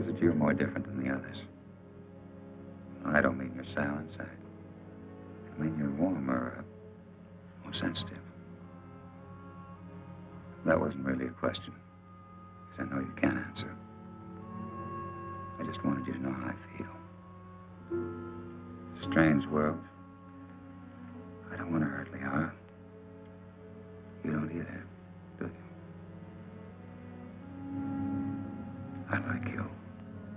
is it you're more different than the others? I don't mean you're sour inside. I mean you're warmer, more sensitive. That wasn't really a question, because I know you can't answer. I just wanted you to know how I feel. Strange world. I don't want to hurt Liara. You don't either.